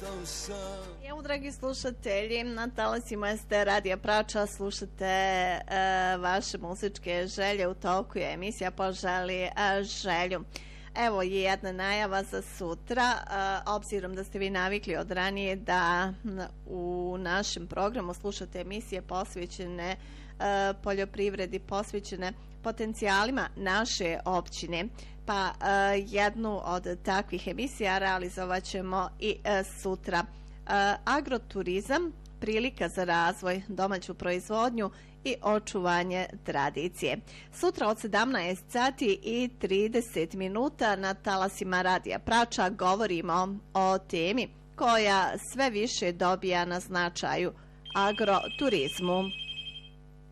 Evo, dragi slušatelji, na talasima ste Radija Prača, slušate vaše muzičke želje, u toku je emisija Poželi želju. Evo je jedna najava za sutra, obzirom da ste vi navikli od ranije da u našem programu slušate emisije posvećene poljoprivredi, posvećene potencijalima naše općine. Pa jednu od takvih emisija realizovat ćemo i sutra. Agroturizam, prilika za razvoj, domaću proizvodnju i očuvanje tradicije. Sutra od 17 sati i 30 minuta na talasima Radija Prača govorimo o temi koja sve više dobija na značaju, agroturizmu.